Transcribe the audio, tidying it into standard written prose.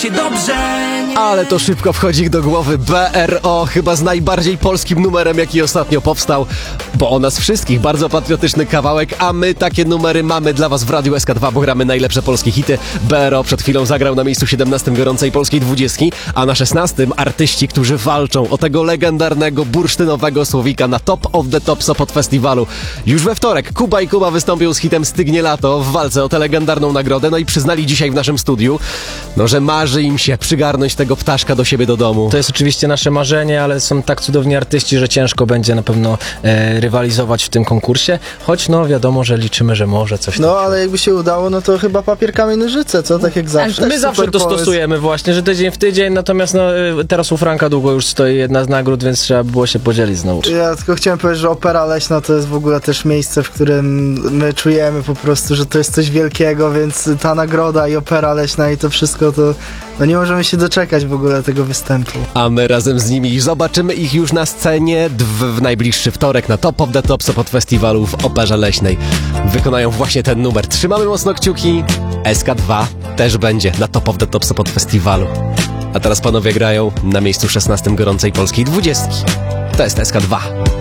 Dobrze. Ale to szybko wchodzi do głowy. BRO, chyba z najbardziej polskim numerem, jaki ostatnio powstał, bo o nas wszystkich, bardzo patriotyczny kawałek, a my takie numery mamy dla was w Radiu SK2, bo gramy najlepsze polskie hity. BRO przed chwilą zagrał na miejscu 17 gorącej polskiej 20, a na 16 artyści, którzy walczą o tego legendarnego bursztynowego słowika na Top of the Top Sopot Festiwalu. Już we wtorek Kuba i Kuba wystąpią z hitem Stygnie lato w walce o tę legendarną nagrodę, no i przyznali dzisiaj w naszym studiu, że marzy im się przygarnąć tego ptaszka do siebie do domu. To jest oczywiście nasze marzenie, ale są tak cudowni artyści, że ciężko będzie na pewno rywalizować w tym konkursie, choć wiadomo, że liczymy, że może coś takiego. Ale jakby się udało, to chyba papier, kamień, nożyce, co? Tak jak zawsze. My zawsze to stosujemy właśnie, że tydzień w tydzień, natomiast teraz u Franka długo już stoi jedna z nagród, więc trzeba było się podzielić znowu. Ja tylko chciałem powiedzieć, że Opera Leśna to jest w ogóle też miejsce, w którym my czujemy po prostu, że to jest coś wielkiego, więc ta nagroda i Opera Leśna i to wszystko, to nie możemy się doczekać w ogóle tego występu. A my razem z nimi zobaczymy ich już na scenie w najbliższy wtorek na Top of the Top Sopot Festiwalu w Operze Leśnej. Wykonają właśnie ten numer. Trzymamy mocno kciuki. SK2 też będzie na Top of the Top Sopot Festiwalu. A teraz panowie grają na miejscu 16 gorącej polskiej 20. To jest SK2.